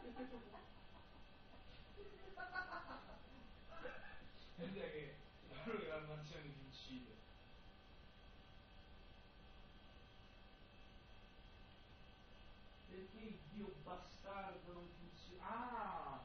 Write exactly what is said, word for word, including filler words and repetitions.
Ed è che la programmazione ti uccide. Perché il Dio bastardo non funziona?